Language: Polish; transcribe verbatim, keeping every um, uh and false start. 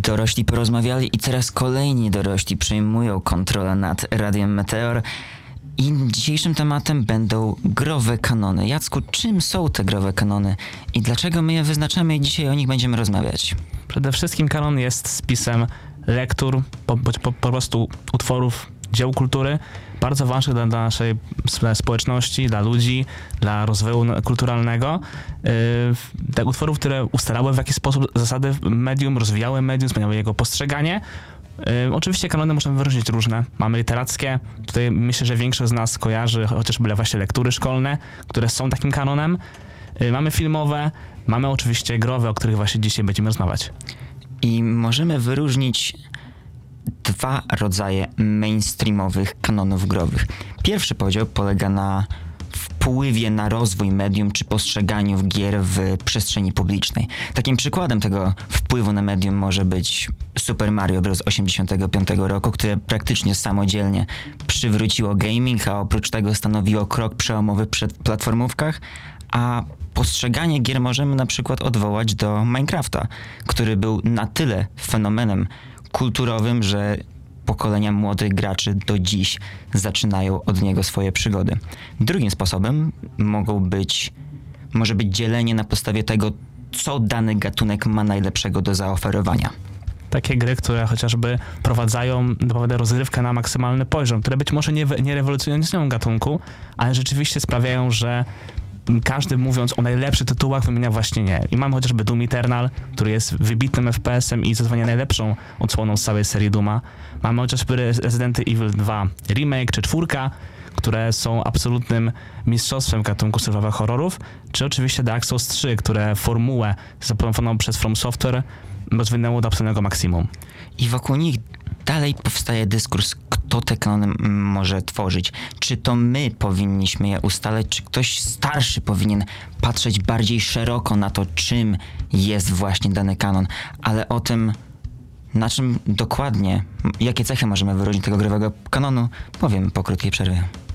Dorośli porozmawiali i teraz kolejni dorośli przejmują kontrolę nad Radiem Meteor. I dzisiejszym tematem będą growe kanony. Jacku, czym są te growe kanony i dlaczego my je wyznaczamy i dzisiaj o nich będziemy rozmawiać? Przede wszystkim kanon jest spisem lektur, po, po, po prostu utworów, dzieł kultury, bardzo ważnych dla, dla naszej społeczności, dla ludzi, dla rozwoju kulturalnego. Yy, te utworów, które ustalały w jakiś sposób zasady medium, rozwijały medium, zmieniały jego postrzeganie. Yy, oczywiście kanony możemy wyróżnić różne. Mamy literackie, tutaj myślę, że większość z nas kojarzy chociażby właśnie lektury szkolne, które są takim kanonem. Yy, mamy filmowe, mamy oczywiście growe, o których właśnie dzisiaj będziemy rozmawiać. I możemy wyróżnić dwa rodzaje mainstreamowych kanonów growych. Pierwszy podział polega na wpływie na rozwój medium czy postrzeganiu gier w przestrzeni publicznej. Takim przykładem tego wpływu na medium może być Super Mario Bros. osiemdziesiątego piątego roku, które praktycznie samodzielnie przywróciło gaming, a oprócz tego stanowiło krok przełomowy przed platformówkach, a postrzeganie gier możemy na przykład odwołać do Minecrafta, który był na tyle fenomenem kulturowym, że pokolenia młodych graczy do dziś zaczynają od niego swoje przygody. Drugim sposobem mogą być, może być dzielenie na podstawie tego, co dany gatunek ma najlepszego do zaoferowania. Takie gry, które chociażby prowadzają naprawdę rozgrywkę na maksymalny poziom, które być może nie, nie rewolucjonizują gatunku, ale rzeczywiście sprawiają, że każdy, mówiąc o najlepszych tytułach, wymienia właśnie nie. I mamy chociażby Doom Eternal, który jest wybitnym F P S-em i zdecydowanie najlepszą odsłoną z całej serii Dooma. Mamy chociażby Resident Evil dwa Remake czy czwórka, które są absolutnym mistrzostwem gatunku survival horrorów, czy oczywiście Dark Souls trzy, które formułę zaproponowaną przez From Software rozwinęło do absolutnego maksimum. I wokół nich dalej powstaje dyskurs, kto te kanony może tworzyć. Czy to my powinniśmy je ustalać, czy ktoś starszy powinien patrzeć bardziej szeroko na to, czym jest właśnie dany kanon. Ale o tym, na czym dokładnie, jakie cechy możemy wyróżnić tego growego kanonu, powiem po krótkiej przerwie.